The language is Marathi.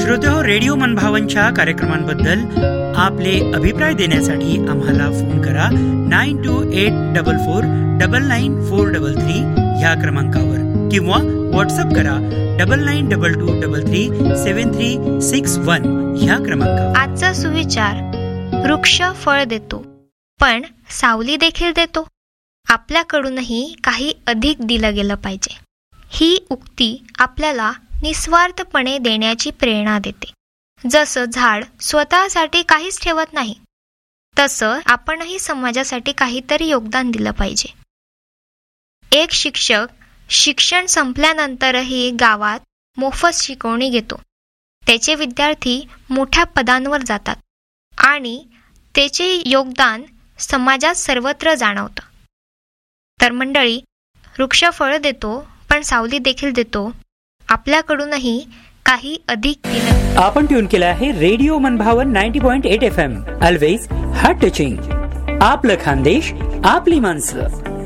श्रोतेहो, रेडिओ मनभावनच्या कार्यक्रमांबद्दल आपले अभिप्राय देण्यासाठी आम्हाला फोन करा 9284499433 ह्या क्रमांकावर किंवा व्हॉट्सअप करा 9922337361 ह्या क्रमांकावर. आजचा सुविचार: वृक्ष फळ देतो पण सावली देखील देतो, आपल्याकडूनही काही अधिक दिलं गेलं पाहिजे. ही उक्ती आपल्याला निस्वार्थपणे देण्याची प्रेरणा देते. जसं झाड स्वतःसाठी काहीच ठेवत नाही, तसं आपणही समाजासाठी काहीतरी योगदान दिलं पाहिजे. एक शिक्षक शिक्षण संपल्यानंतरही गावात मोफत शिकवणी घेतो. त्याचे विद्यार्थी मोठ्या पदांवर जातात आणि त्याचे योगदान समाजात सर्वत्र जाणवतं. तर मंडळी, वृक्ष फळ देतो पण सावली देखील देतो, आपल्याकडूनही काही अधिक दिलं. आपण ट्यून केलं आहे रेडिओ मनभावन 90.8 FM. Always heart touching. आपलं खानदेश, आपली माणसं.